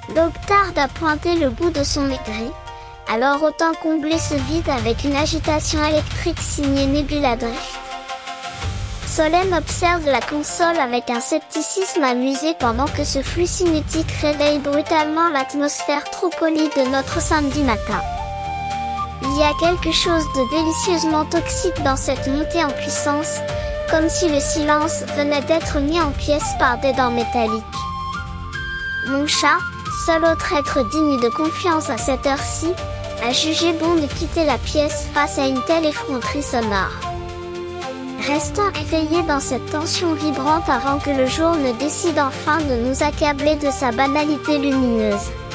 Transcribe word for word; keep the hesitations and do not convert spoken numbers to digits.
L'aube tarde à pointer le bout de son aiguille, alors autant combler ce vide avec une agitation électrique signée Nebula Drift. Solène observe la console avec un scepticisme amusé pendant que ce flux cinétique réveille brutalement l'atmosphère trop polie de notre samedi matin. Il y a quelque chose de délicieusement toxique dans cette montée en puissance, comme si le silence venait d'être mis en pièces par des dents métalliques. Mon chat, seul autre être digne de confiance à cette heure-ci, a jugé bon de quitter la pièce face à une telle effronterie sonore. Restons éveillés dans cette tension vibrante avant que le jour ne décide enfin de nous accabler de sa banalité lumineuse.